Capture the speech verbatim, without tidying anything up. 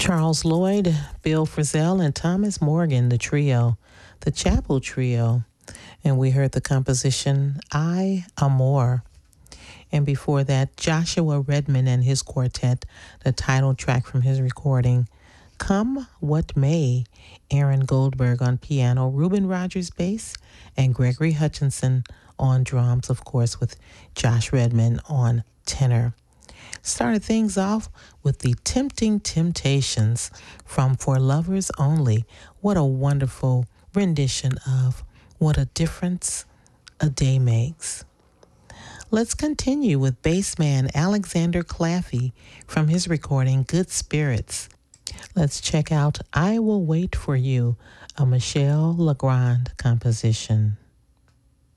Charles Lloyd, Bill Frisell, and Thomas Morgan, the trio, the Chapel Trio. And we heard the composition I Amor. And before that, Joshua Redman and his quartet, the title track from his recording, Come What May. Aaron Goldberg on piano, Reuben Rogers bass, and Gregory Hutchinson on drums, of course, with Josh Redman on tenor. Started things off with the Tempting Temptations from For Lovers Only. What a wonderful rendition of What a Difference a Day Makes. Let's continue with bassman Alexander Claffey from his recording Good Spirits. Let's check out I Will Wait for You, a Michel Legrand composition.